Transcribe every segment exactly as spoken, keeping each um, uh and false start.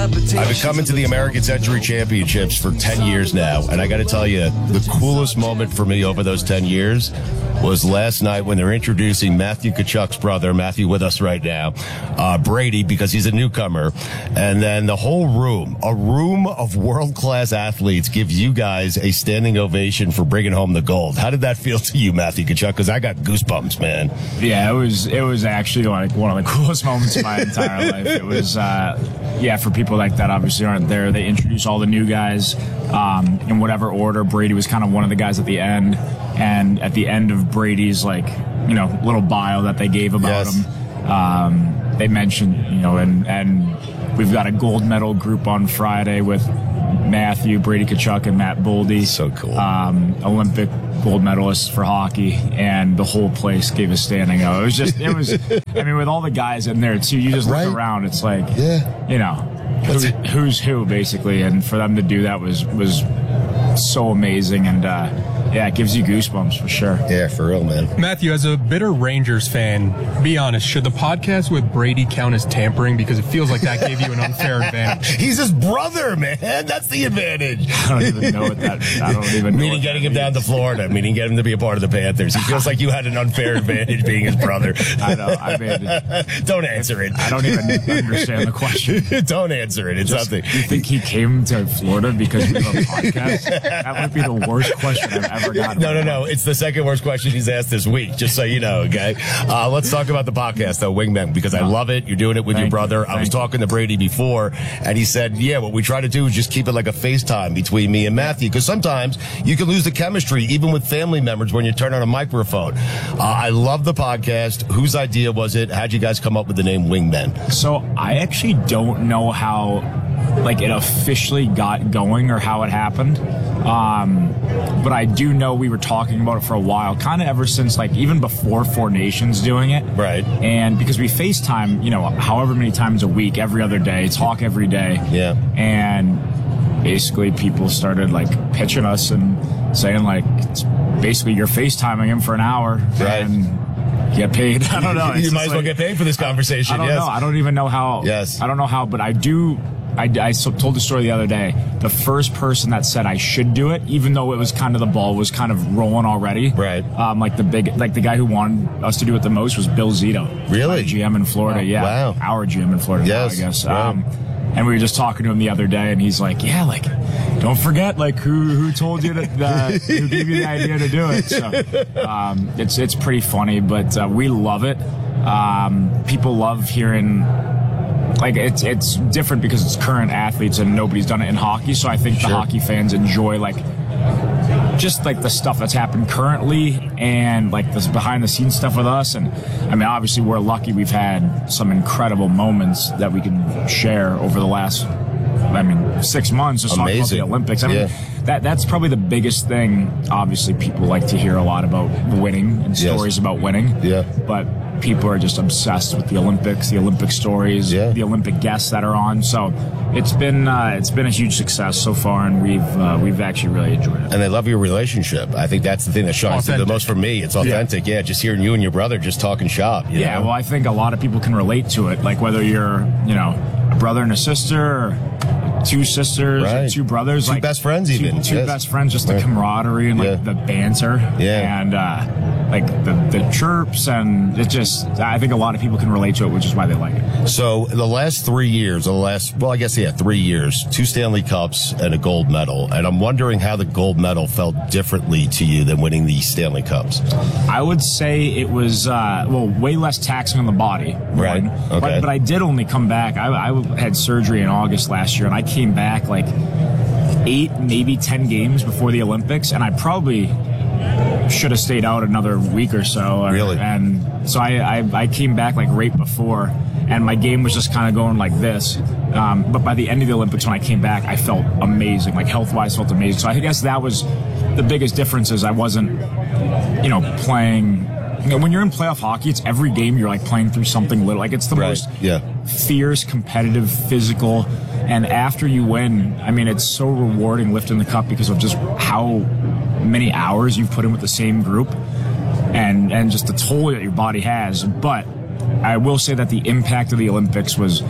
I've been coming to the American Century Championships for ten years now, and I got to tell you, the coolest moment for me over those ten years was last night when they're introducing Matthew Tkachuk's brother, Matthew with us right now, uh, Brady, because he's a newcomer, and then the whole room, a room of world-class athletes give you guys a standing ovation for bringing home the gold. How did that feel to you, Matthew Tkachuk? Because I got goosebumps, man. Yeah, it was it was actually like one of the coolest moments of my entire life. It was, uh, yeah, for people like that obviously aren't there. They introduce all the new guys um, in whatever order. Brady was kind of one of the guys at the end, and at the end of Brady's like you know little bio that they gave about yes. him, um, they mentioned you know and and we've got a gold medal group on Friday with Matthew, Brady Tkachuk, and Matt Boldy. So cool. Um, Olympic gold medalists for hockey, and the whole place gave a standing O. It was just, it was, I mean, with all the guys in there too, you just right? look around, it's like, yeah. you know, who, who's who basically, and for them to do that was, was so amazing, and uh, yeah, it gives you goosebumps for sure. Yeah, for real, man. Matthew, as a bitter Rangers fan, be honest, should the podcast with Brady count as tampering? Because it feels like that gave you an unfair advantage. He's his brother, man. That's the advantage. I don't even know what that, I don't even know. Meaning getting him down to Florida, meaning getting him to be a part of the Panthers. He feels like you had an unfair advantage being his brother. I know, I mean, don't answer it. I don't even understand the question. Don't answer it. It's Just, nothing. You think he came to Florida because we have a podcast? That might be the worst question I've ever gotten. No, no, no. It's the second worst question he's asked this week, just so you know, okay? Uh, let's talk about the podcast, though, Wingmen, because I love it. You're doing it with Thank your brother. you. I was Thank talking to Brady before, and he said, yeah, what we try to do is just keep it like a FaceTime between me and Matthew, because sometimes you can lose the chemistry, even with family members, when you turn on a microphone. Uh, I love the podcast. Whose idea was it? How'd you guys come up with the name Wingmen? So I actually don't know how, like, it officially got going or how it happened. Um, but I do know we were talking about it for a while, kind of ever since, like, even before Four Nations doing it. Right. And because we FaceTime, you know, however many times a week, every other day, talk every day. Yeah. And basically people started, like, pitching us and saying, like, it's basically you're FaceTiming him for an hour. Right. And get paid. I don't know. You might as well like, get paid for this conversation. I don't yes. know. I don't even know how. Yes. I don't know how, but I do. I, I told the story the other day. The first person that said I should do it, even though it was kind of the ball was kind of rolling already. Right. Um, like the big, like the guy who wanted us to do it the most was Bill Zito. Really? Our G M in Florida. Wow. Yeah. Wow. Our G M in Florida. Yes. Now, I guess. Wow. Um, and we were just talking to him the other day, and he's like, "Yeah, like, don't forget, like, who who told you that, uh, who gave you the idea to do it." So um, it's it's pretty funny, but uh, we love it. Um, people love hearing. Like, it's it's different because it's current athletes and nobody's done it in hockey. So I think Sure. the hockey fans enjoy, like, just, like, the stuff that's happened currently and, like, this behind-the-scenes stuff with us. And, I mean, obviously, we're lucky we've had some incredible moments that we can share over the last, I mean, six months. Just talking about the Olympics. I mean, yeah. that that's probably the biggest thing. Obviously, people like to hear a lot about winning and stories Yes. about winning. Yeah. But people are just obsessed with the Olympics, the Olympic stories, yeah. the Olympic guests that are on. So it's been uh, it's been a huge success so far, and we've uh, we've actually really enjoyed it. And I love your relationship. I think that's the thing that shines through the Authentic. most for me. It's authentic. Yeah. yeah, just hearing you and your brother just talking shop. You Yeah, know? well, I think a lot of people can relate to it. Like whether you're, you know, a brother and a sister, or two sisters, Right. or two brothers, Two like best friends two, even. two Yes. best friends, just the Right. camaraderie and like Yeah. the banter, Yeah. and uh, like the the chirps, and it just I think a lot of people can relate to it, which is why they like it. So the last three years, or the last, well, I guess, yeah, three years, two Stanley Cups and a gold medal. And I'm wondering how the gold medal felt differently to you than winning the Stanley Cups. I would say it was, uh, well, way less taxing on the body. Right. One. Okay. But, but I did only come back. I, I had surgery in August last year, and I came back like eight, maybe ten games before the Olympics, and I probably should have stayed out another week or so. Or, Really? And so I, I, I came back like right before, and my game was just kind of going like this. Um, but by the end of the Olympics, when I came back, I felt amazing. Like health-wise, felt amazing. So I guess that was the biggest difference. Is I wasn't, you know, playing. You know, when you're in playoff hockey, it's every game you're like playing through something little. Like it's the Right. most Yeah. fierce, competitive, physical. And after you win, I mean, it's so rewarding lifting the cup because of just how many hours you've put in with the same group and, and just the toll that your body has. But I will say that the impact of the Olympics was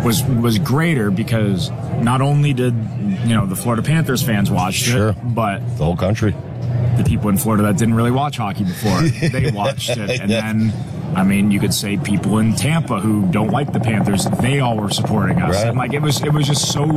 was was greater because not only did, you know, the Florida Panthers fans watch Sure. it, but The whole country. the people in Florida that didn't really watch hockey before, they watched it. And Yeah. then, I mean, you could say people in Tampa who don't like the Panthers, they all were supporting us. Right. And like, it was, it was just so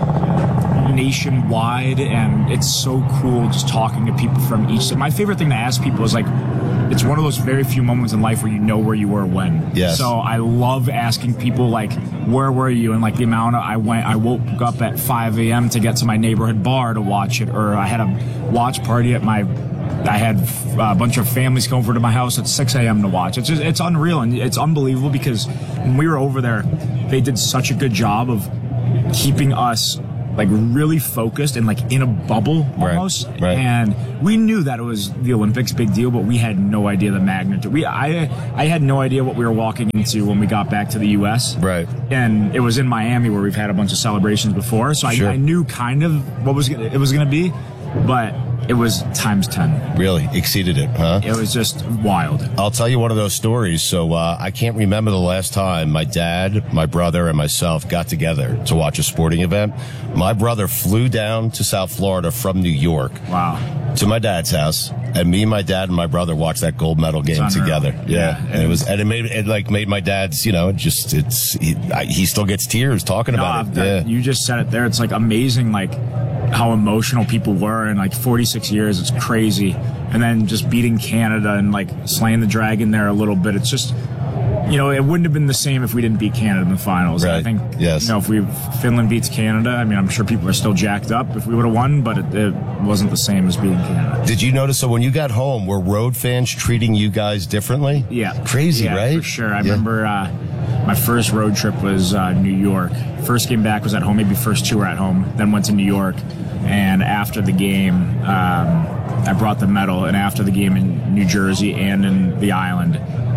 nationwide, and it's so cool just talking to people from each. My favorite thing to ask people is like, it's one of those very few moments in life where you know where you were when. Yes. So I love asking people like, where were you? And like the amount of, I went, I woke up at five a.m. to get to my neighborhood bar to watch it, or I had a watch party at my, I had a bunch of families come over to my house at six a.m. to watch. It's just, it's unreal, and it's unbelievable because when we were over there, they did such a good job of keeping us like really focused and like in a bubble almost. Right, right. And we knew that it was the Olympics, big deal, but we had no idea the magnitude. We, I, I had no idea what we were walking into when we got back to the U S. Right. And it was in Miami where we've had a bunch of celebrations before, so I, Sure. I knew kind of what was gonna, it was going to be, but it was times ten. Really exceeded it, huh? It was just wild. I'll tell you one of those stories. So uh, I can't remember the last time my dad, my brother, and myself got together to watch a sporting event. My brother flew down to South Florida from New York Wow. to my dad's house, and me, my dad, and my brother watched that gold medal game It's unreal. together. Yeah, Yeah, and it was, and it made it like made my dad's, you know, just it's he, I, he still gets tears talking about No, it. that- Yeah. You just said it there. It's like amazing, like how emotional people were in like forty-six years. It's crazy. And then just beating Canada and like slaying the dragon there a little bit. It's just, you know, it wouldn't have been the same if we didn't beat Canada in the finals. Right. I think, Yes. you know, if we Finland beats Canada, I mean, I'm sure people are still jacked up if we would have won, but it, it wasn't the same as beating Canada. Did you notice? So when you got home, were road fans treating you guys differently? Yeah. Crazy, Yeah, right? For sure. I Yeah. remember uh, my first road trip was uh, New York. First game back was at home, maybe first two were at home, then went to New York. And after the game, um, I brought the medal. And after the game in New Jersey and in the island,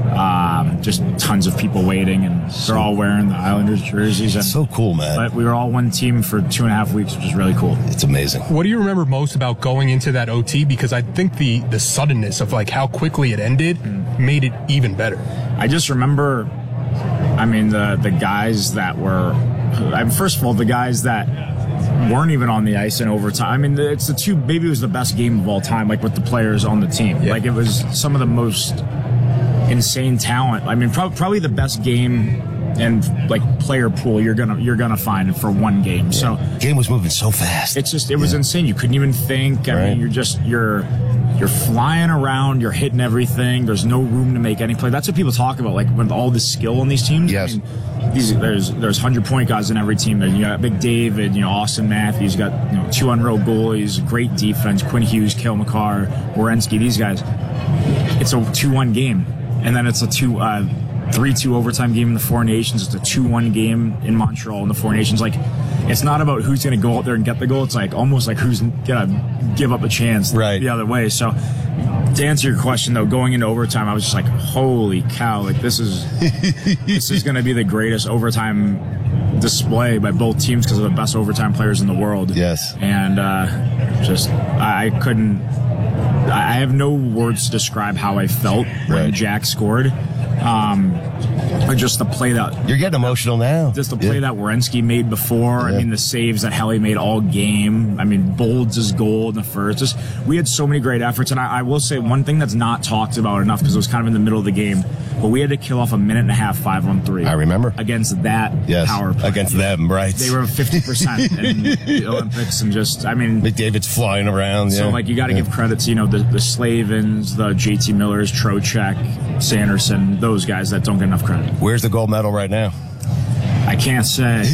um, just tons of people waiting. And they're all wearing the Islanders jerseys. And, So cool, man. but we were all one team for two and a half weeks, which is really cool. It's amazing. What do you remember most about going into that O T? Because I think the the suddenness of like how quickly it ended made it even better. I just remember, I mean, the the guys that were, I first of all, the guys that weren't even on the ice in overtime. I mean, it's the two, maybe it was the best game of all time, like with the players on the team. Yeah. Like it was some of the most insane talent. I mean, prob- probably the best game and like player pool you're gonna you're gonna find for one game. So Game was moving so fast. it's just it was insane. You couldn't even think. I Right. mean, you're just you're you're flying around. You're hitting everything. There's no room to make any play. That's what people talk about. Like with all the skill on these teams. Yes. I mean, these there's there's hundred point guys in every team. There you got Big David. You know Austin Matthews. You got you know two unreal goalies. Great defense. Quinn Hughes, Cale Makar, Werenski. These guys. It's a two one game, and then it's a two. Uh, three two overtime game in the Four Nations. It's a two one game in Montreal in the Four Nations. Like, it's not about who's going to go out there and get the goal. It's like almost like who's going to give up a chance Right. the other way. So, to answer your question, though, going into overtime, I was just like, holy cow, like this is this is going to be the greatest overtime display by both teams because of the best overtime players in the world. Yes. And uh, just, I, I couldn't, I have no words to describe how I felt when Right. Jack scored. Um, or just the play that You're getting emotional now. just the play Yeah. that Werenski made before. I Yeah. mean, the saves that Helly made all game. I mean, Bolds' goal in the first. Just, we had so many great efforts. And I, I will say one thing that's not talked about enough because it was kind of in the middle of the game, but we had to kill off a minute and a half five on three. I remember. Against that Yes. power play. Against them, right? They were fifty percent in the Olympics and just, I mean, McDavid's flying around. so yeah. like you got to Yeah. give credit to you know the the Slavins, the J T Millers, Trocheck, Sanderson, those guys that don't get enough credit. Where's the gold medal right now? I can't say.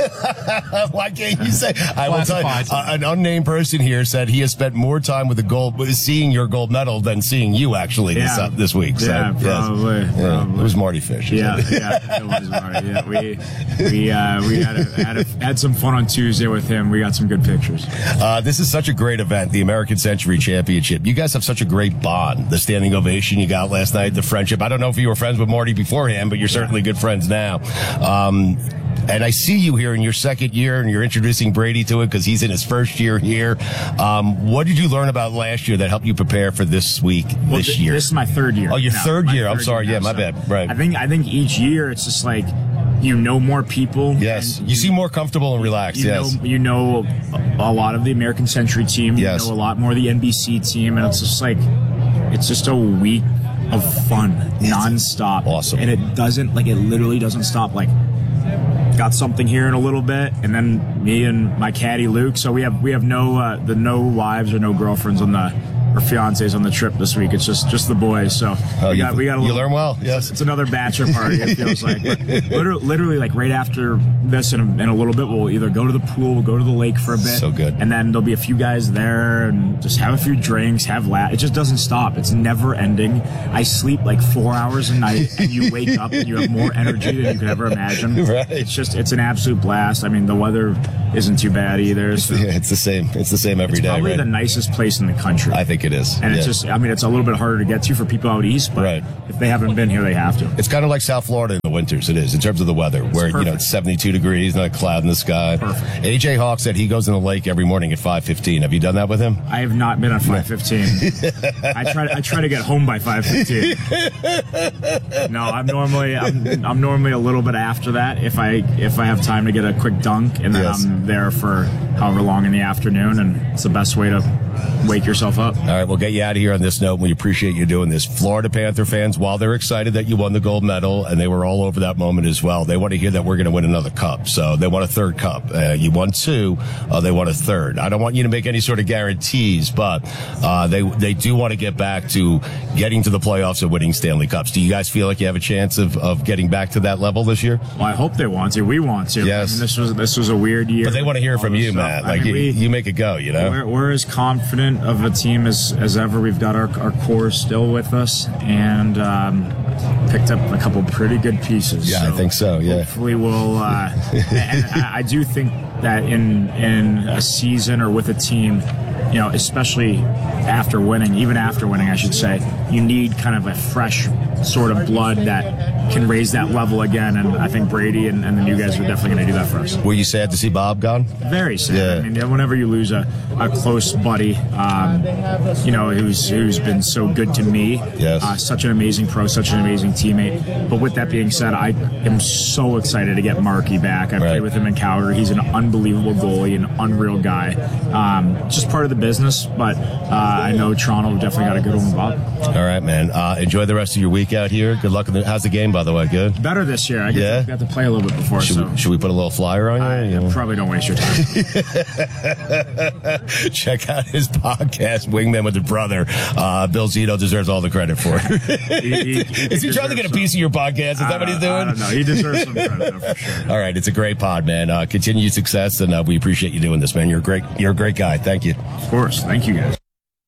Why can't you say? I will tell you, Classified. uh, an unnamed person here said he has spent more time with the gold, with seeing your gold medal than seeing you actually this Yeah. uh, this week. So, Yeah, yes. probably, Yeah. probably. It was Marty Fish. Yeah, yeah, it was Marty. Yeah, we we uh, we had a, had a, had some fun on Tuesday with him. We got some good pictures. Uh, this is such a great event, the American Century Championship. You guys have such a great bond. The standing ovation you got last night, the friendship. I don't know if you were friends with Marty beforehand, but you're certainly good friends now. Um, and I see you here in your second year, and you're introducing Brady to it because he's in his first year here. Um, what did you learn about last year that helped you prepare for this week, Well, this th- year? This is my third year. Oh, your now. third My year. I'm third sorry. year Yeah, now. my So bad. Right. I think I think each year it's just like you know more people. Yes, you seem more comfortable and relaxed. You yes, know, you know a lot of the American Century team. Yes. You know a lot more of the N B C team, and it's just like it's just a week of fun, nonstop. Awesome, and it doesn't like it literally doesn't stop. Like, got something here in a little bit, and then me and my caddy Luke. So we have we have no uh, the no wives or no girlfriends on the. Or fiancés on the trip this week. It's just just the boys. So oh, we got you, we got a little, you learn well. Yes, it's another bachelor party. It feels like. But literally, literally, like right after this, in a, in a little bit, we'll either go to the pool, we'll go to the lake for a bit. So good. And then there'll be a few guys there, and just have a few drinks, have laugh. It just doesn't stop. It's never ending. I sleep like four hours a night, and you wake up and you have more energy than you could ever imagine. Right. It's just it's an absolute blast. I mean, the weather isn't too bad either. So. Yeah, it's the same. It's the same every it's day. Probably right? the nicest place in the country. I think it is. And yeah. it's just, I mean, it's a little bit harder to get to for people out east, but right. if they haven't been here, they have to. It's kind of like South Florida in the winters. It is in terms of the weather, where perfect. you know it's seventy-two degrees, not a cloud in the sky. Perfect. A J Hawk said he goes in the lake every morning at five fifteen. Have you done that with him? I have not been at five fifteen. I try. I try to get home by five fifteen. No, I'm normally I'm, I'm normally a little bit after that if I if I have time to get a quick dunk, and then yes. I'm there for however long in the afternoon, and it's the best way to wake yourself up. All right, we'll get you out of here on this note. We appreciate you doing this. Florida Panther fans, while they're excited that you won the gold medal, and they were all over that moment as well, they want to hear that we're going to win another cup. So they want a third cup. Uh, you won two, uh, they want a third. I don't want you to make any sort of guarantees, but uh, they they do want to get back to getting to the playoffs and winning Stanley Cups. Do you guys feel like you have a chance of, of getting back to that level this year? Well, I hope they want to. We want to. Yes. I mean, this was this was a weird year. But they want to hear from you, stuff. Matt. I Like mean, you, we, you make it go, you know? We're, we're as confident of a team as, as ever. We've got our, our core still with us, and um, picked up a couple pretty good pieces. Yeah, so I think so, yeah. Hopefully we'll... Uh, and I, I do think that in in a season or with a team, you know, especially after winning, even after winning, I should say, you need kind of a fresh sort of blood that can raise that level again. And I think Brady and, and the new guys are definitely going to do that for us. Were you sad to see Bob gone? Very sad. Yeah. I mean, whenever you lose a, a close buddy, um, you know, who's who's been so good to me, yes. uh, such an amazing pro, such an amazing teammate. But with that being said, I am so excited to get Marky back. I right. played with him in Calgary. He's an unbelievable goalie, an unreal guy. Um, just part of the business, but uh, I know Toronto definitely got a good one with Bob. All right, man. Uh, enjoy the rest of your week out here. Good luck. In the, how's the game, by the way? Good? Better this year. I yeah? got to play a little bit before. Should, so. we, should we put a little flyer on you? I, you know? Probably don't waste your time. Check out his podcast, Wingman with the Brother. Uh, Bill Zito deserves all the credit for it. he, he, he Is he trying to get a piece of your podcast? Is that what he's doing? I don't know. He deserves some credit, though, for sure. All right, it's a great pod, man. Uh, continued success, and uh, we appreciate you doing this, man. You're a great, you're a great guy. Thank you. Of course. Thank you, guys.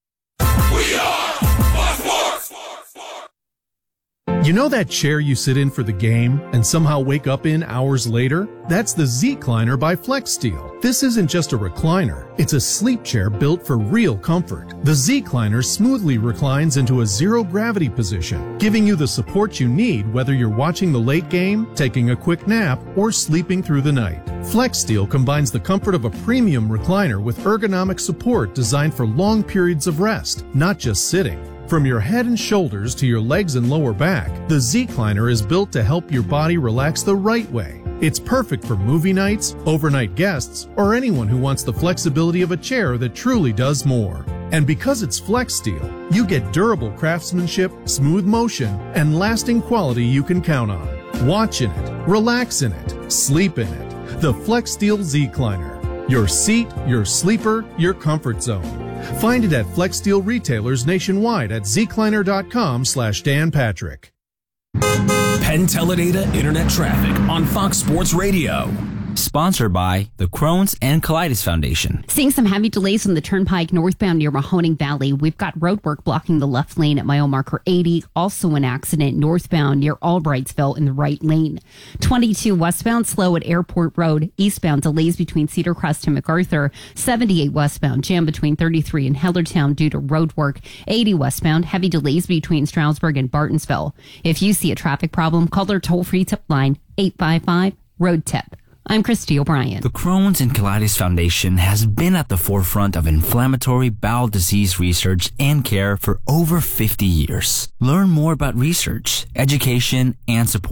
You know that chair you sit in for the game and somehow wake up in hours later? That's the Z-Cliner by FlexSteel. This isn't just a recliner. It's a sleep chair built for real comfort. The Z-Cliner smoothly reclines into a zero-gravity position, giving you the support you need whether you're watching the late game, taking a quick nap, or sleeping through the night. FlexSteel combines the comfort of a premium recliner with ergonomic support designed for long periods of rest, not just sitting. From your head and shoulders to your legs and lower back, the Z-Cliner is built to help your body relax the right way. It's perfect for movie nights, overnight guests, or anyone who wants the flexibility of a chair that truly does more. And because it's FlexSteel, you get durable craftsmanship, smooth motion, and lasting quality you can count on. Watch in it, relax in it, sleep in it. The FlexSteel Z-Cliner. Your seat, your sleeper, your comfort zone. Find it at FlexSteel retailers nationwide at zcliner.com slash Dan Patrick. Penn Teledata Internet Traffic on Fox Sports Radio. Sponsored by the Crohn's and Colitis Foundation. Seeing some heavy delays on the Turnpike northbound near Mahoning Valley. We've got road work blocking the left lane at mile marker eighty. Also an accident northbound near Albrightsville in the right lane. twenty-two westbound slow at Airport Road. Eastbound delays between Cedar Crest and MacArthur. seventy-eight westbound jam between thirty-three and Hellertown due to road work. eighty westbound heavy delays between Stroudsburg and Bartonsville. If you see a traffic problem, call their toll-free tip line eight five five, road tip. I'm Christy O'Brien. The Crohn's and Colitis Foundation has been at the forefront of inflammatory bowel disease research and care for over fifty years. Learn more about research, education, and support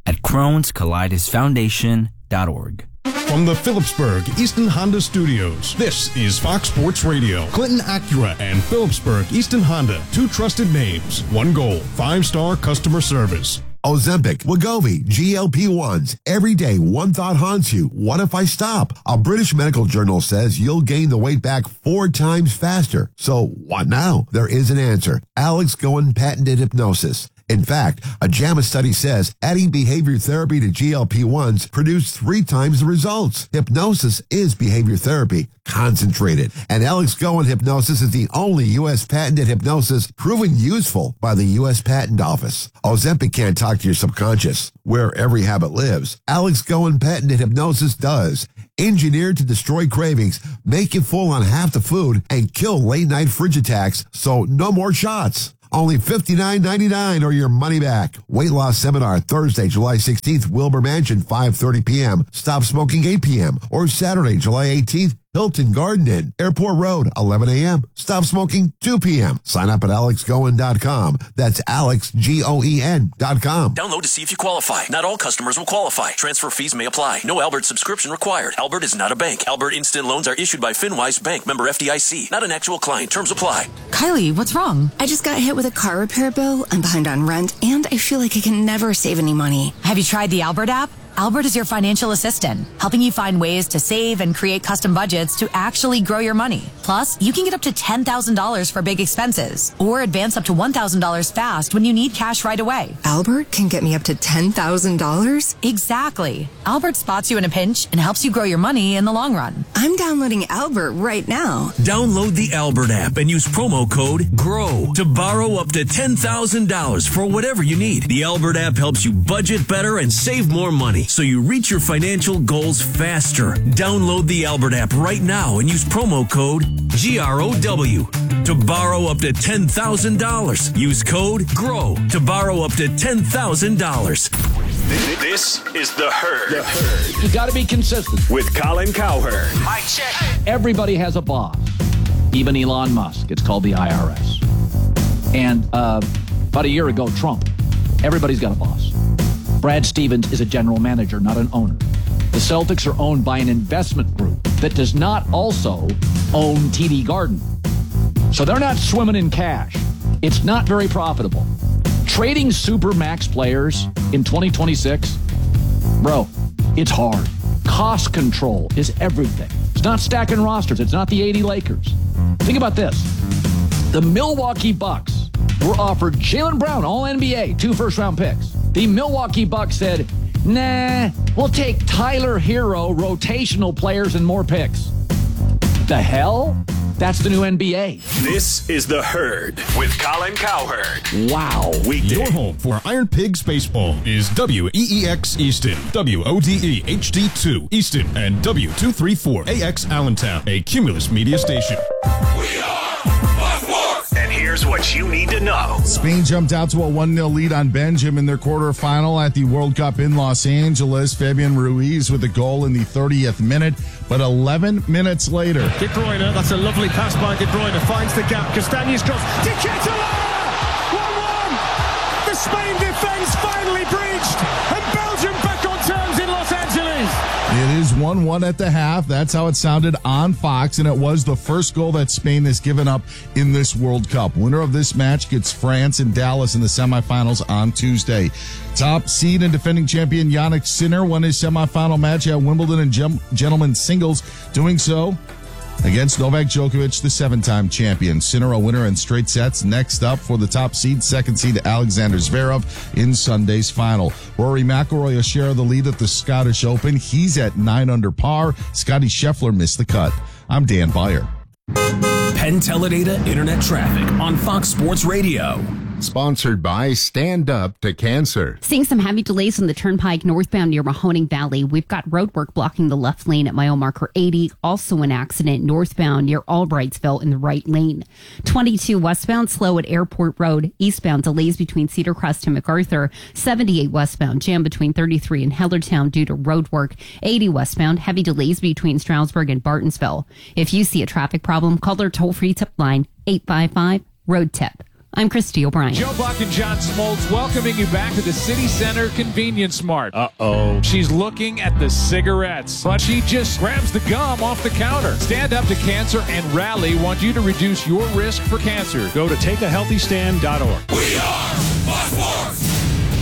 at crohn's colitis foundation dot org. From the Phillipsburg Easton Honda Studios, this is Fox Sports Radio. Clinton Acura and Phillipsburg Easton Honda, two trusted names, one goal, five-star customer service. Ozempic, Wegovy, G L P ones. Every day, one thought haunts you. What if I stop? A British medical journal says you'll gain the weight back four times faster. So what now? There is an answer. Alex Goen patented hypnosis. In fact, a JAMA study says adding behavior therapy to G L P ones produced three times the results. Hypnosis is behavior therapy, concentrated. And Alex Goen Hypnosis is the only U S patented hypnosis proven useful by the U S Patent Office. Ozempic can't talk to your subconscious, where every habit lives. Alex Goen patented hypnosis does. Engineered to destroy cravings, make you full on half the food, and kill late-night fridge attacks, so no more shots. Only fifty-nine ninety-nine or your money back. Weight loss seminar Thursday, July sixteenth, Wilbur Mansion, five thirty p.m. Stop smoking, eight p.m. Or Saturday, July eighteenth, Hilton Garden Inn, Airport Road, eleven a.m. Stop smoking, two p.m. Sign up at alex goen dot com. That's Alex, G O E N dot com. Download to see if you qualify. Not all customers will qualify. Transfer fees may apply. No Albert subscription required. Albert is not a bank. Albert Instant Loans are issued by FinWise Bank, member F D I C. Not an actual client. Terms apply. Kylie, what's wrong? I just got hit with a car repair bill. I'm behind on rent, and I feel like I can never save any money. Have you tried the Albert app? Albert is your financial assistant, helping you find ways to save and create custom budgets to actually grow your money. Plus, you can get up to ten thousand dollars for big expenses or advance up to one thousand dollars fast when you need cash right away. Albert can get me up to ten thousand dollars? Exactly. Albert spots you in a pinch and helps you grow your money in the long run. I'm downloading Albert right now. Download the Albert app and use promo code GROW to borrow up to ten thousand dollars for whatever you need. The Albert app helps you budget better and save more money, so you reach your financial goals faster. Download the Albert app right now and use promo code G R O W to borrow up to ten thousand dollars. Use code GROW to borrow up to ten thousand dollars. This is The Herd. The Herd. You got to be consistent. With Colin Cowherd. Mic check. Everybody has a boss. Even Elon Musk. It's called the I R S. And uh, about a year ago, Trump. Everybody's got a boss. Brad Stevens is a general manager, not an owner. The Celtics are owned by an investment group that does not also own T D Garden. So they're not swimming in cash. It's not very profitable. Trading super max players in twenty twenty-six, bro, it's hard. Cost control is everything. It's not stacking rosters. It's not the eighty Lakers. Think about this. The Milwaukee Bucks were offered Jaylen Brown, all N B A, two first-round picks. The Milwaukee Bucks said, nah, we'll take Tyler Hero, rotational players, and more picks. The hell? That's the new N B A. This is The Herd with Colin Cowherd. Wow. Weekday. Your home for Iron Pigs Baseball is W E E X Easton, W O D E H D two Easton, and W two thirty-four A X Allentown, a Cumulus media station. We are And here's what you need to know. Spain jumped out to a one nil lead on Belgium in their quarterfinal at the World Cup in Los Angeles. Fabian Ruiz with a goal in the thirtieth minute, but eleven minutes later. De Bruyne, that's a lovely pass by De Bruyne, finds the gap. Castaña's cross. De Ketelaere! one one! The Spain defense finally breached, and Belgium back on terms in Los Angeles. It is one one at the half. That's how it sounded on Fox, and it was the first goal that Spain has given up in this World Cup. Winner of this match gets France and Dallas in the semifinals on Tuesday. Top seed and defending champion Jannik Sinner won his semifinal match at Wimbledon in gem- gentlemen's singles, doing so against Novak Djokovic, the seven-time champion. Sinner a winner in straight sets. Next up for the top seed, second seed Alexander Zverev in Sunday's final. Rory McIlroy a share of the lead at the Scottish Open. He's at nine under par. Scotty Scheffler missed the cut. I'm Dan Beyer. Penn Teledata Internet Traffic on Fox Sports Radio. Sponsored by Stand Up to Cancer. Seeing some heavy delays on the Turnpike northbound near Mahoning Valley. We've got road work blocking the left lane at mile marker eighty. Also an accident northbound near Albrightsville in the right lane. twenty-two westbound slow at Airport Road. Eastbound delays between Cedar Crest and MacArthur. seventy-eight westbound jam between thirty-three and Hellertown due to road work. eighty westbound heavy delays between Stroudsburg and Bartonsville. If you see a traffic problem, call their toll-free tip line eight five five, road tip. I'm Christy O'Brien. Joe Buck and John Smoltz welcoming you back to the City Center Convenience Mart. Uh-oh. She's looking at the cigarettes, but she just grabs the gum off the counter. Stand Up to Cancer and Rally want you to reduce your risk for cancer. Go to take a healthy stand dot org. We are Fox Sports.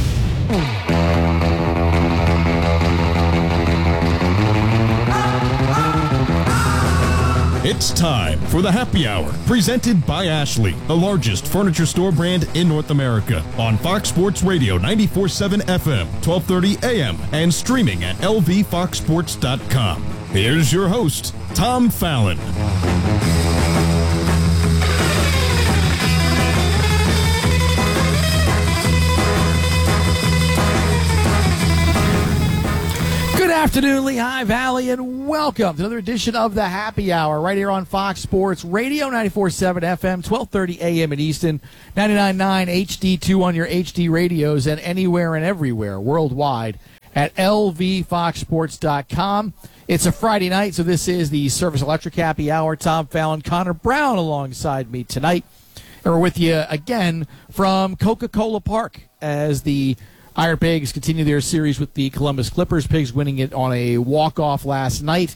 It's time for the Happy Hour, presented by Ashley, the largest furniture store brand in North America, on Fox Sports Radio ninety-four point seven F M, twelve thirty A M, and streaming at L V fox sports dot com. Here's your host, Tom Fallon. Good afternoon, Lehigh Valley, and welcome to another edition of the Happy Hour right here on Fox Sports Radio, ninety-four point seven F M, twelve thirty A M in Easton, ninety-nine point nine H D two on your H D radios, and anywhere and everywhere worldwide at L V fox sports dot com. It's a Friday night, so this is the Service Electric Happy Hour. Tom Fallon, Connor Brown alongside me tonight. And we're with you again from Coca-Cola Park as the Iron Pigs continue their series with the Columbus Clippers. Pigs winning it on a walk-off last night.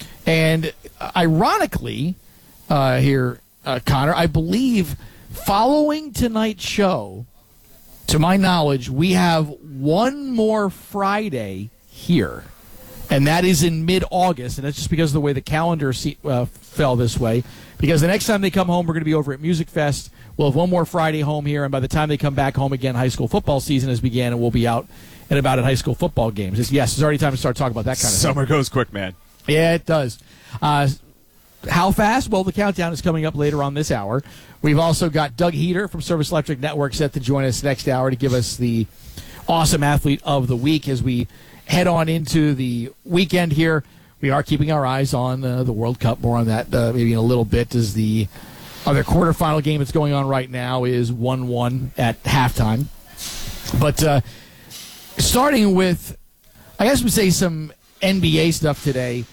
And ironically, uh, here, uh, Connor, I believe following tonight's show, to my knowledge, we have one more Friday here. And that is in mid-August. And that's just because of the way the calendar se- uh, fell this way. Because the next time they come home, we're going to be over at Music Fest. We'll have one more Friday home here, and by the time they come back home again, high school football season has began, and we'll be out and about at high school football games. It's, yes, it's already time to start talking about that kind of Summer thing. Summer goes quick, man. Yeah, it does. Uh, how fast? Well, the countdown is coming up later on this hour. We've also got Doug Heater from Service Electric Network set to join us next hour to give us the awesome athlete of the week as we head on into the weekend here. We are keeping our eyes on uh, the World Cup. More on that uh, maybe in a little bit as the other quarterfinal game that's going on right now is one one at halftime. But uh, starting with, I guess we'd say some N B A stuff today,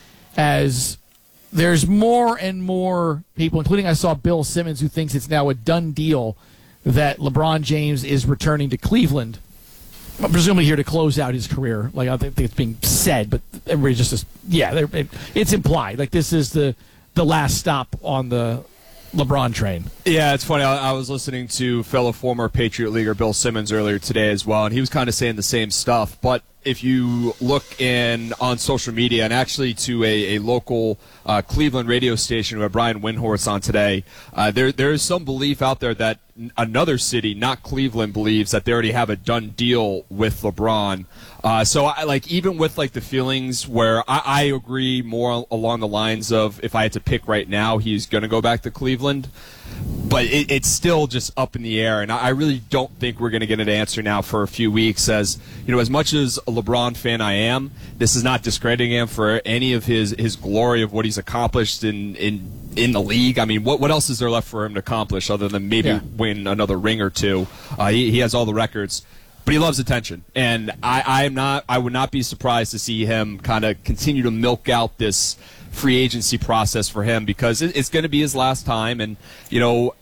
as there's more and more people, including I saw Bill Simmons, who thinks it's now a done deal that LeBron James is returning to Cleveland, presumably here to close out his career. Like I think it's being said, but everybody's just, just yeah, it's implied. Like this is the the last stop on the LeBron train. Yeah, it's funny. I, I was listening to fellow former Patriot Leaguer Bill Simmons earlier today as well, and he was kind of saying the same stuff. But if you look in on social media, and actually to a, a local uh, Cleveland radio station where Brian Windhorst's on today, uh, there there is some belief out there that another city, not Cleveland, believes that they already have a done deal with LeBron. Uh, so, I, like, even with like the feelings where I, I agree more along the lines of if I had to pick right now, he's going to go back to Cleveland. But it, it's still just up in the air, and I really don't think we're going to get an answer now for a few weeks. As you know, as much as a LeBron fan I am, this is not discrediting him for any of his, his glory of what he's accomplished in, in in the league. I mean, what what else is there left for him to accomplish other than maybe yeah. win another ring or two? Uh, he, he has all the records, but he loves attention, and I I am not I would not be surprised to see him kind of continue to milk out this free agency process for him, because it, it's going to be his last time. And you know,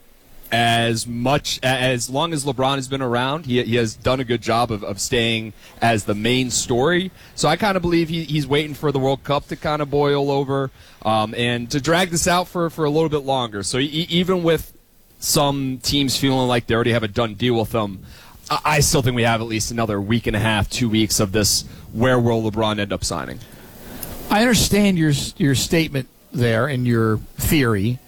as much as long as LeBron has been around, he, he has done a good job of, of staying as the main story. So I kind of believe he, he's waiting for the World Cup to kind of boil over um, and to drag this out for, for a little bit longer. So he, even with some teams feeling like they already have a done deal with him, I, I still think we have at least another week and a half, two weeks of this. Where will LeBron end up signing? I understand your your statement there and your theory.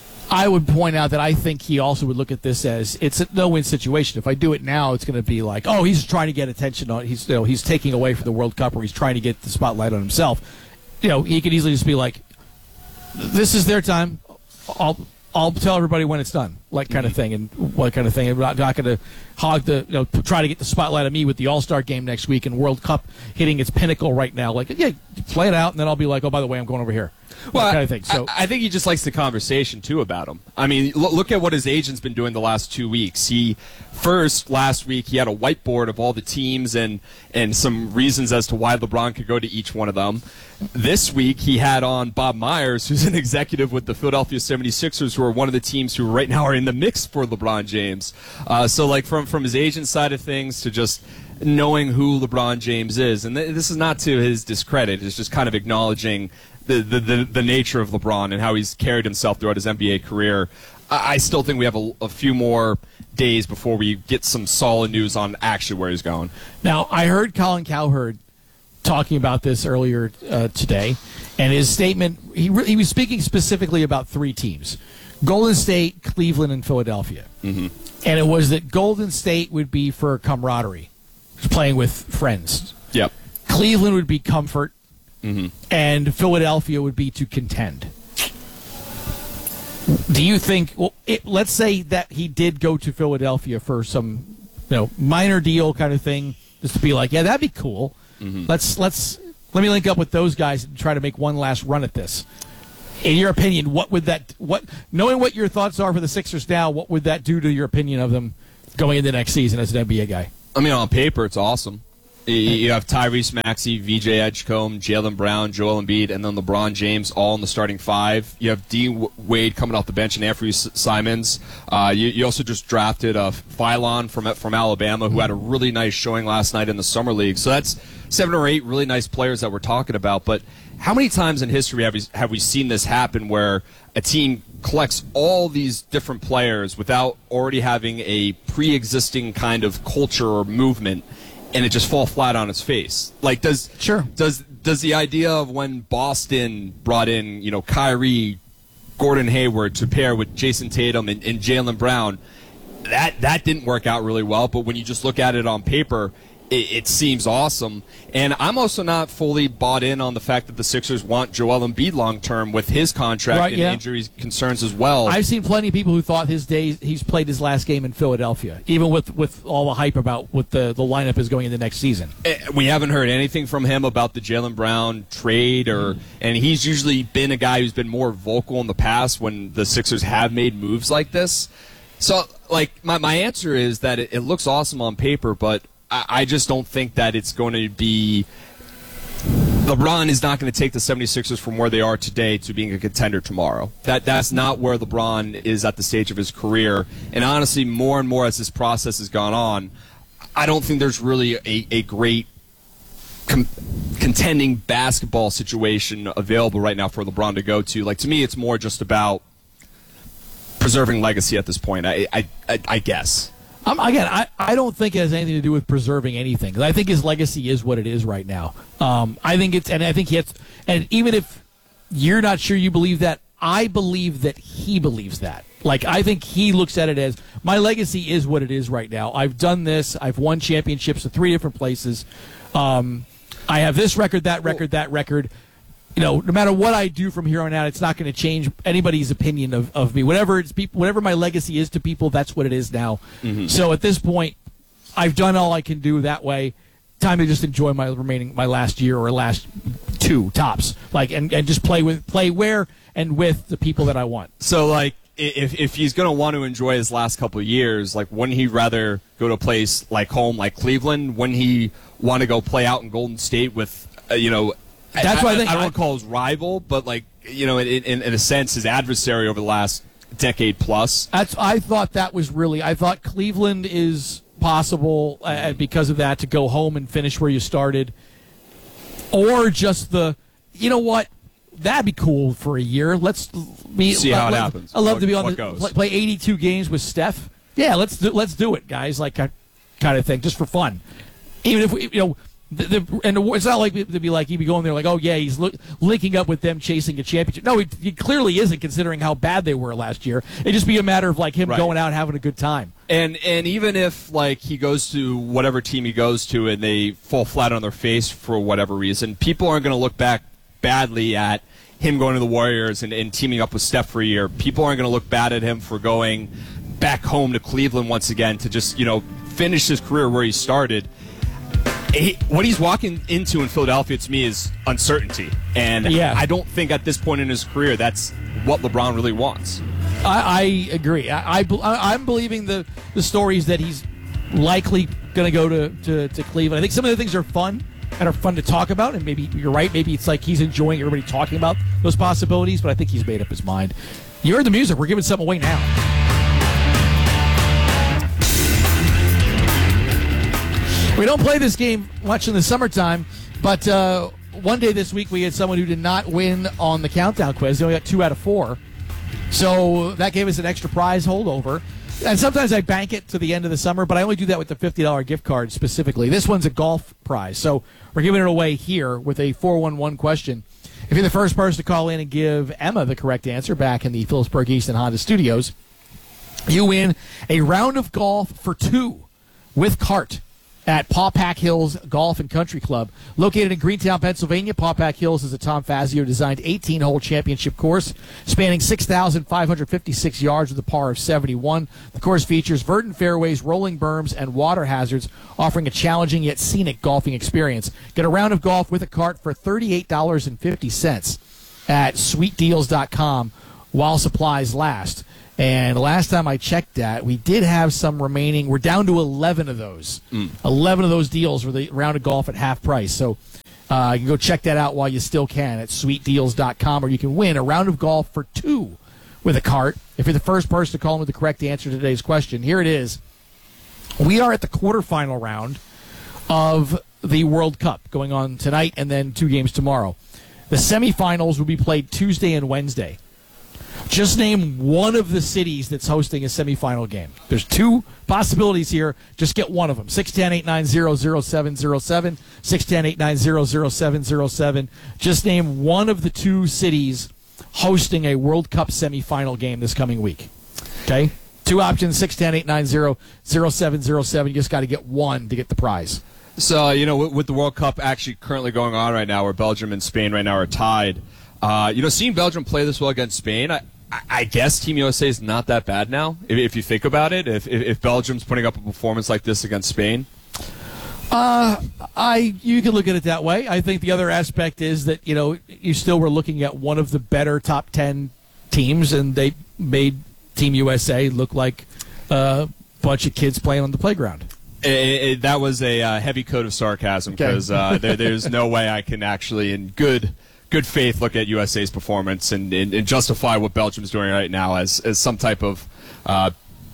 I would point out that I think he also would look at this as it's a no-win situation. If I do it now, it's going to be like, oh, he's trying to get attention on. He's you know he's taking away from the World Cup, or he's trying to get the spotlight on himself. You know, he could easily just be like, this is their time. I'll I'll tell everybody when it's done, like kind of thing, and what kind of thing. I'm not, not going to hog the, you know, try to get the spotlight on me with the All-Star game next week and World Cup hitting its pinnacle right now. Like, yeah, play it out, and then I'll be like, oh, by the way, I'm going over here. Well, that kind of thing. So I, I think he just likes the conversation, too, about him. I mean, look, look at what his agent's been doing the last two weeks. He first, last week, he had a whiteboard of all the teams and, and some reasons as to why LeBron could go to each one of them. This week, he had on Bob Myers, who's an executive with the Philadelphia seventy-sixers, who are one of the teams who right now are in in the mix for LeBron James. Uh, so like from from his agent side of things to just knowing who LeBron James is, and th- this is not to his discredit. It's just kind of acknowledging the the, the the nature of LeBron and how he's carried himself throughout his N B A career. I, I still think we have a, a few more days before we get some solid news on actually where he's going. Now, I heard Colin Cowherd talking about this earlier uh, today, and his statement, he, re- he was speaking specifically about three teams, Golden State, Cleveland, and Philadelphia. Mm-hmm. And it was that Golden State would be for camaraderie, playing with friends. Yep. Cleveland would be comfort, mm-hmm. and Philadelphia would be to contend. Do you think, well, it, let's say that he did go to Philadelphia for some, you know, minor deal kind of thing, just to be like, yeah, that'd be cool. Mm-hmm. Let's let's let me link up with those guys and try to make one last run at this. In your opinion, what would that what knowing what your thoughts are for the Sixers now, what would that do to your opinion of them going into next season as an N B A guy? I mean, on paper, it's awesome. You have Tyrese Maxey, V J Edgecombe, Jaylen Brown, Joel Embiid, and then LeBron James all in the starting five. You have D. Wade coming off the bench and Anthony Simons. Uh, you, you also just drafted uh, Philon from from Alabama, who had a really nice showing last night in the Summer League. So that's seven or eight really nice players that we're talking about. But how many times in history have we, have we seen this happen where a team collects all these different players without already having a pre-existing kind of culture or movement, and it just fall flat on its face? Like, does sure does does the idea of when Boston brought in, you know, Kyrie, Gordon Hayward to pair with Jason Tatum and, and Jaylen Brown, that that didn't work out really well. But when you just look at it on paper, it, it seems awesome. And I'm also not fully bought in on the fact that the Sixers want Joel Embiid long term with his contract Right, and yeah. injury concerns as well. I've seen plenty of people who thought his days he's played his last game in Philadelphia, even with, with all the hype about what the, the lineup is going into next season. We haven't heard anything from him about the Jaylen Brown trade, or and he's usually been a guy who's been more vocal in the past when the Sixers have made moves like this. So, like, my, my answer is that it, it looks awesome on paper, but I, I just don't think that it's going to be... LeBron is not going to take the 76ers from where they are today to being a contender tomorrow. That That's not where LeBron is at the stage of his career. And honestly, more and more as this process has gone on, I don't think there's really a, a great com- contending basketball situation available right now for LeBron to go to. Like, to me, it's more just about preserving legacy at this point, I, I, I, I guess. Um, again, I, I don't think it has anything to do with preserving anything. 'Cause I think his legacy is what it is right now. Um, I think it's, and I think he has, and even if you're not sure you believe that, I believe that he believes that. Like, I think he looks at it as, my legacy is what it is right now. I've done this. I've won championships in three different places. Um, I have this record, that record, that record. You know, no matter what I do from here on out, it's not going to change anybody's opinion of, of me. Whatever it's people, whatever my legacy is to people, that's what it is now. Mm-hmm. So at this point, I've done all I can do that way. Time to just enjoy my remaining my last year or last two tops, like and, and just play with play where and with the people that I want. So, like, if if he's going to want to enjoy his last couple of years, like, wouldn't he rather go to a place like home, like Cleveland? Wouldn't he want to go play out in Golden State with, uh, you know? That's I, why I think I don't I, want to call his rival, but, like, you know, in, in, in a sense, his adversary over the last decade plus. That's I thought that was really. I thought Cleveland is possible, uh, and because of that, to go home and finish where you started, or just the. You know what? That'd be cool for a year. Let's be, see how let, it happens. I love what, to be on what the, goes. play, play eighty-two games with Steph. Yeah, let's do, let's do it, guys. Like uh, kind of thing, just for fun. Even if we, you know. The, the, and it's not like to be like he'd be going there like, oh yeah, he's look, linking up with them chasing a championship. No, he, he clearly isn't, considering how bad they were last year. It'd just be a matter of like him Right. going out and having a good time. And and even if, like, he goes to whatever team he goes to and they fall flat on their face for whatever reason, people aren't going to look back badly at him going to the Warriors and, and teaming up with Steph for a year. People aren't going to look bad at him for going back home to Cleveland once again to just, you know, finish his career where he started. He, what he's walking into in Philadelphia, to me, is uncertainty. And Yeah. I don't think at this point in his career that's what LeBron really wants. I, I agree. I, I, I'm believing the, the stories that he's likely going to go to, to, to Cleveland. I think some of the things are fun and are fun to talk about, and maybe you're right. Maybe it's like he's enjoying everybody talking about those possibilities, but I think he's made up his mind. You heard the music. We're giving something away now. We don't play this game much in the summertime, but uh, one day this week we had someone who did not win on the countdown quiz. They only got two out of four. So that gave us an extra prize holdover. And sometimes I bank it to the end of the summer, but I only do that with the fifty dollars gift card specifically. This one's a golf prize. So we're giving it away here with a four one one question. If you're the first person to call in and give Emma the correct answer back in the Phillipsburg Easton Honda Studios, you win a round of golf for two with cart at Pawpack Hills Golf and Country Club. Located in Greentown, Pennsylvania, Pawpack Hills is a Tom Fazio-designed eighteen-hole championship course spanning six thousand five hundred fifty-six yards with a par of seventy-one. The course features verdant fairways, rolling berms, and water hazards, offering a challenging yet scenic golfing experience. Get a round of golf with a cart for thirty-eight dollars and fifty cents at sweet deals dot com while supplies last. And last time I checked that, we did have some remaining. We're down to eleven of those. Mm. eleven of those deals were the round of golf at half price. So uh, you can go check that out while you still can at sweet deals dot com, or you can win a round of golf for two with a cart. If you're the first person to call in with the correct answer to today's question, here it is. We are at the quarterfinal round of the World Cup going on tonight and then two games tomorrow. The semifinals will be played Tuesday and Wednesday. Just name one of the cities that's hosting a semifinal game. There's two possibilities here. Just get one of them. six one zero, eight nine zero, zero seven zero seven. six one zero, eight nine zero, zero seven zero seven. Just name one of the two cities hosting a World Cup semifinal game this coming week. Okay? Two options, six one zero, eight nine zero, zero seven zero seven. You just got to get one to get the prize. So, you know, with, with the World Cup actually currently going on right now, where Belgium and Spain right now are tied, Uh, you know, seeing Belgium play this well against Spain, I, I guess Team U S A is not that bad now, if, if you think about it. If, if, if Belgium's putting up a performance like this against Spain. Uh, I you can look at it that way. I think the other aspect is that, you know, you still were looking at one of the better top ten teams, and they made Team U S A look like a bunch of kids playing on the playground. It, it, that was a uh, heavy coat of sarcasm, because okay. uh, there, there's no way I can actually, in good good faith, look at U S A's performance and, and, and justify what Belgium's doing right now as, as some type of, uh,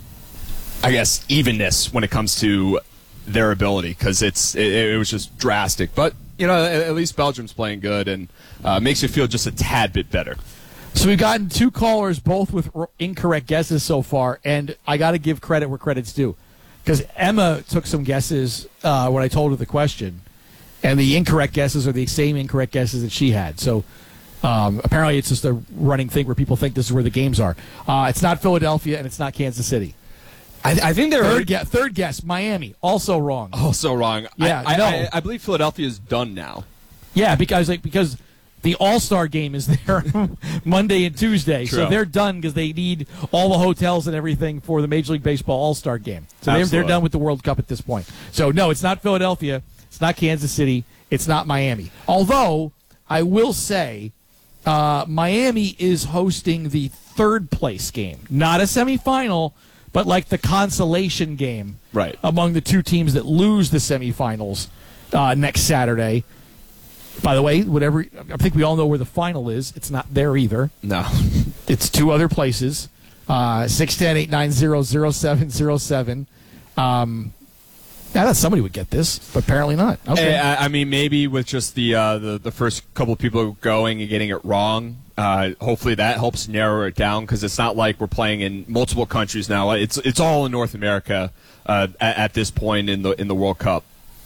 I guess, evenness when it comes to their ability, because it's it, it was just drastic. But, you know, at, at least Belgium's playing good, and uh, makes you feel just a tad bit better. So we've gotten two callers, both with incorrect guesses so far, and I got to give credit where credit's due, because Emma took some guesses uh, when I told her the question. And the incorrect guesses are the same incorrect guesses that she had. So um, apparently it's just a running thing where people think this is where the games are. Uh, it's not Philadelphia, and it's not Kansas City. I, I think they're third, guess, third guess, Miami. Also wrong. Also wrong. Yeah, I, no. I, I believe Philadelphia is done now. Yeah, because like because the All-Star game is there Monday and Tuesday. True. So they're done because they need all the hotels and everything for the Major League Baseball All-Star game. So they're, they're done with the World Cup at this point. So, no, it's not Philadelphia. It's not Kansas City. It's not Miami. Although, I will say, uh, Miami is hosting the third place game. Not a semifinal, but like the consolation game right. among the two teams that lose the semifinals uh, next Saturday. By the way, whatever I think we all know where the final is. It's not there either. No. It's two other places. Uh, six one zero, eight nine zero, zero seven zero seven. Um I thought somebody would get this, but apparently not. Okay. I, I mean, maybe with just the, uh, the the first couple of people going and getting it wrong, uh, hopefully that helps narrow it down, because it's not like we're playing in multiple countries now. It's it's all in North America uh, at, at this point in the in the World Cup.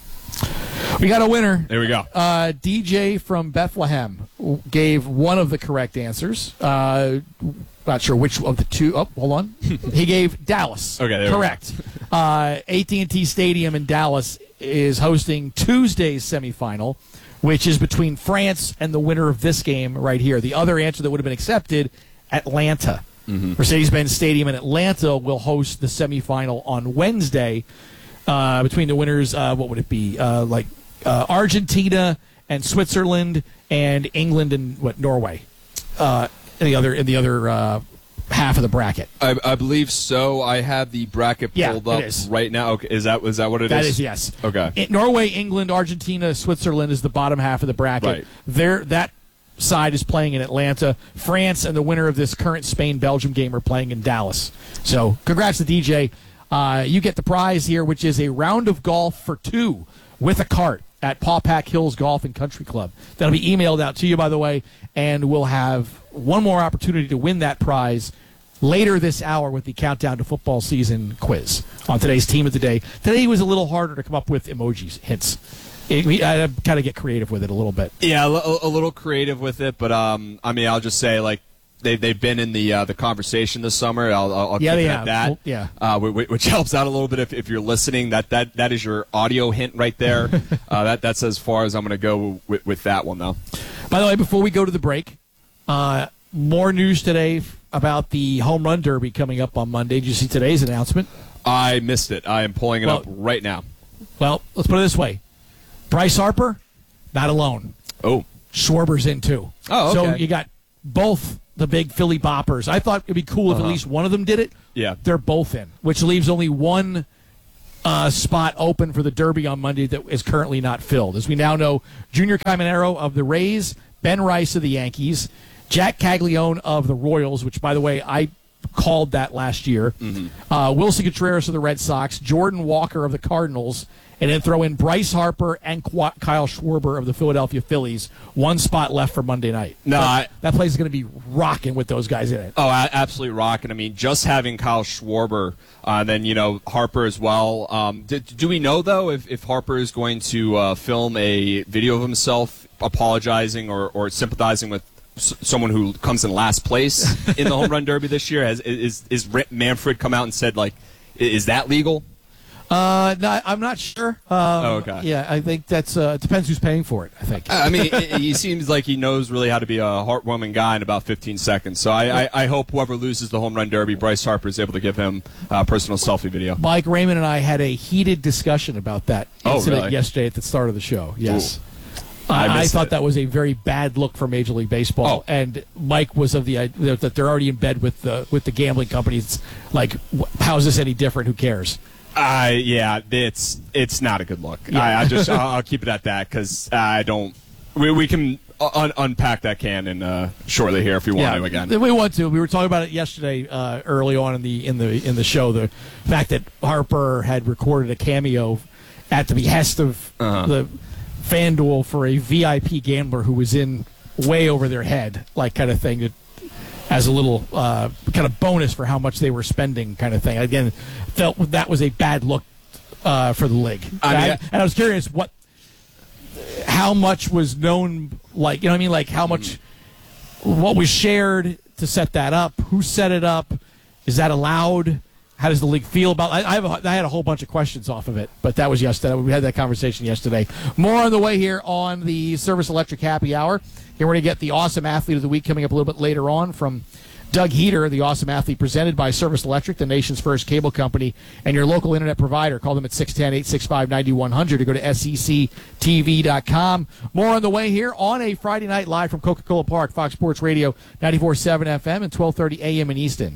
We got a winner. There we go. Uh, D J from Bethlehem gave one of the correct answers. Uh, not sure which of the two. Oh, hold on. He gave Dallas. Okay, there correct. Uh, A T and T Stadium in Dallas is hosting Tuesday's semifinal, which is between France and the winner of this game right here. The other answer that would have been accepted, Atlanta. Mm-hmm. Mercedes-Benz Stadium in Atlanta will host the semifinal on Wednesday uh, between the winners. Uh, what would it be? Uh, like uh, Argentina and Switzerland and England and what Norway. Uh, in the other in the other uh, half of the bracket. I, I believe so. I have the bracket yeah, pulled up right now. Okay, is that is that what it that is? That is yes. Okay. In Norway, England, Argentina, Switzerland is the bottom half of the bracket. Right. There, that side is playing in Atlanta. France and the winner of this current Spain-Belgium game are playing in Dallas. So, congrats to D J. uh, you get the prize here, which is a round of golf for two with a cart at Pawpack Hills Golf and Country Club. That'll be emailed out to you, by the way, and we'll have one more opportunity to win that prize later this hour with the Countdown to Football Season quiz on today's Team of the Day. Today was a little harder to come up with emojis, hints. It, we, I kind of get creative with it a little bit. Yeah, a, a little creative with it, but um, I mean, I'll just say, like, They, they've been in the uh, the conversation this summer. I'll, I'll, I'll yeah, keep they it have. at that. Well, yeah. Uh, which, which helps out a little bit if, if you're listening. That, that that is your audio hint right there. uh, that That's as far as I'm going to go with, with that one, though. By the way, before we go to the break, uh, more news today about the Home Run Derby coming up on Monday. Did you see today's announcement? I missed it. I am pulling it well, up right now. Well, let's put it this way. Bryce Harper, not alone. Oh. Schwarber's in, too. Oh, okay. So you got both the big Philly boppers. I thought it'd be cool if uh-huh. at least one of them did it. Yeah. They're both in, which leaves only one uh, spot open for the Derby on Monday that is currently not filled. As we now know, Junior Caminero of the Rays, Ben Rice of the Yankees, Jack Caglione of the Royals, which, by the way, I called that last year, mm-hmm. uh, Wilson Contreras of the Red Sox, Jordan Walker of the Cardinals, and then throw in Bryce Harper and Qu- Kyle Schwarber of the Philadelphia Phillies. One spot left for Monday night. No, that, I, that place is going to be rocking with those guys in it. Oh, absolutely rocking. I mean, just having Kyle Schwarber, uh, then, you know, Harper as well. Um, do, do we know, though, if, if Harper is going to uh, film a video of himself apologizing or, or sympathizing with s- someone who comes in last place in the Home Run Derby this year? Has is, is Manfred come out and said, like, is that legal? Uh, no, I'm not sure. Um, oh, okay. Yeah, I think that's uh, it depends who's paying for it. I think. I mean, he seems like he knows really how to be a heartwarming guy in about fifteen seconds. So I, I, I hope whoever loses the Home Run Derby, Bryce Harper, is able to give him a personal selfie video. Mike Raymond and I had a heated discussion about that oh, incident really? yesterday at the start of the show. Yes. Ooh. I, I, I thought it. that was a very bad look for Major League Baseball, oh. and Mike was of the idea that they're already in bed with the with the gambling companies. Like, how is this any different? Who cares? Uh, yeah, it's it's not a good look. Yeah. I, I just I'll, I'll keep it at that because I don't. We we can un- unpack that cannon uh, shortly here if we want yeah, to again. We want to. We were talking about it yesterday, uh, early on in the in the in the show. The fact that Harper had recorded a cameo at the behest of uh-huh. the FanDuel for a V I P gambler who was in way over their head, like kind of thing. To, as a little uh, kind of bonus for how much they were spending, kind of thing. Again, felt that was a bad look uh, for the league. I mean, I, and I was curious what, how much was known, like, you know what I mean, like how much, what was shared to set that up, who set it up, is that allowed? How does the league feel about it? I, I, have a, I had a whole bunch of questions off of it, but that was yesterday. We had that conversation yesterday. More on the way here on the Service Electric Happy Hour. Here we're going to get the Awesome Athlete of the Week coming up a little bit later on from Doug Heater, the Awesome Athlete presented by Service Electric, the nation's first cable company, and your local internet provider. Call them at six one zero, eight six five, nine one zero zero or go to S E C T V dot com. More on the way here on a Friday night live from Coca-Cola Park, Fox Sports Radio, ninety-four point seven F M and twelve thirty A M in Easton.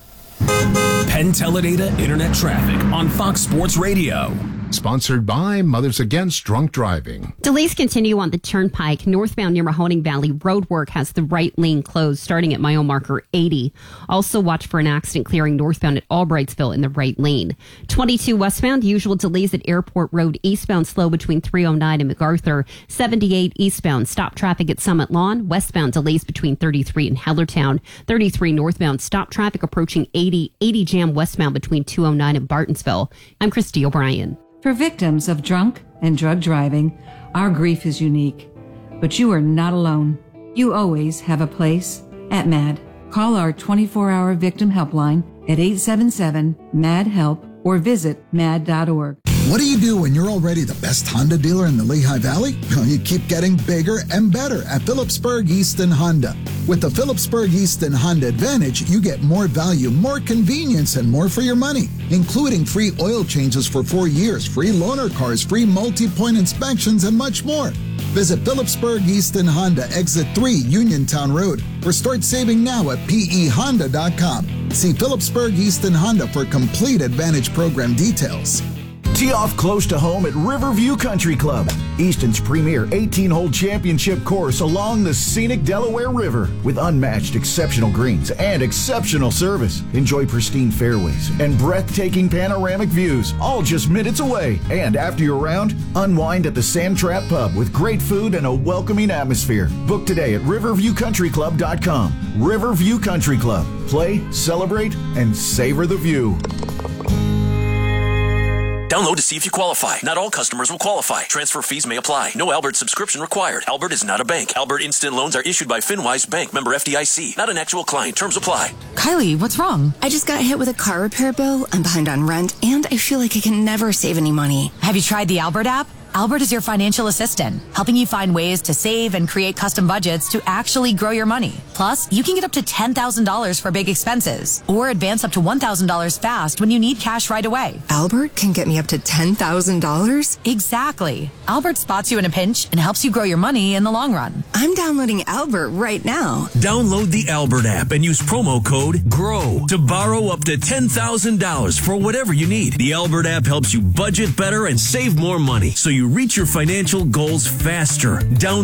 Penn Teledata Internet Traffic on Fox Sports Radio. Sponsored by Mothers Against Drunk Driving. Delays continue on the Turnpike. Northbound near Mahoning Valley, roadwork has the right lane closed starting at mile marker eighty. Also watch for an accident clearing northbound at Albrightsville in the right lane. twenty-two westbound, usual delays at Airport Road eastbound slow between three oh nine and MacArthur. seventy-eight eastbound, stop traffic at Summit Lawn. Westbound delays between thirty-three and Hellertown. thirty-three northbound, stop traffic approaching eighty. eighty jam westbound between two oh nine and Bartonsville. I'm Christy O'Brien. For victims of drunk and drug driving, our grief is unique. But you are not alone. You always have a place at MAD. Call our twenty-four hour victim helpline at eight seven seven, M A D, HELP or visit mad dot org. What do you do when you're already the best Honda dealer in the Lehigh Valley? Well, you keep getting bigger and better at Phillipsburg Easton Honda. With the Phillipsburg Easton Honda Advantage, you get more value, more convenience, and more for your money, including free oil changes for four years, free loaner cars, free multi-point inspections, and much more. Visit Phillipsburg Easton Honda, Exit three, Uniontown Road, or start saving now at P E honda dot com. See Phillipsburg Easton Honda for complete Advantage program details. Tee off close to home at Riverview Country Club, Easton's premier eighteen-hole championship course along the scenic Delaware River with unmatched exceptional greens and exceptional service. Enjoy pristine fairways and breathtaking panoramic views, all just minutes away. And after your round, unwind at the Sand Trap Pub with great food and a welcoming atmosphere. Book today at riverview country club dot com. Riverview Country Club. Play, celebrate, and savor the view. Download to see if you qualify. Not all customers will qualify. Transfer fees may apply. No Albert subscription required. Albert is not a bank. Albert Instant Loans are issued by FinWise Bank, member F D I C. Not an actual client. Terms apply. Kylie, what's wrong? I just got hit with a car repair bill. I'm behind on rent, and I feel like I can never save any money. Have you tried the Albert app? Albert is your financial assistant, helping you find ways to save and create custom budgets to actually grow your money. Plus, you can get up to ten thousand dollars for big expenses or advance up to one thousand dollars fast when you need cash right away. Albert can get me up to ten thousand dollars? Exactly. Albert spots you in a pinch and helps you grow your money in the long run. I'm downloading Albert right now. Download the Albert app and use promo code GROW to borrow up to ten thousand dollars for whatever you need. The Albert app helps you budget better and save more money so you reach your financial goals faster. Download